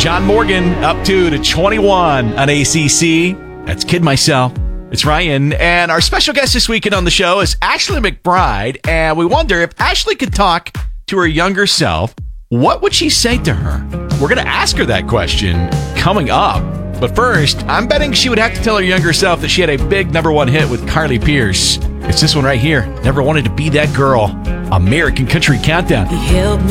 John Morgan up 2-21 on ACC. That's Kid Myself. It's Ryan. And our special guest this weekend on the show is Ashley McBryde. And we wonder if Ashley could talk to her younger self, what would she say to her? We're going to ask her that question coming up. But first, I'm betting she would have to tell her younger self that she had a big #1 hit with Carly Pearce. It's this one right here. Never Wanted to Be That Girl. American Country Countdown. He helped me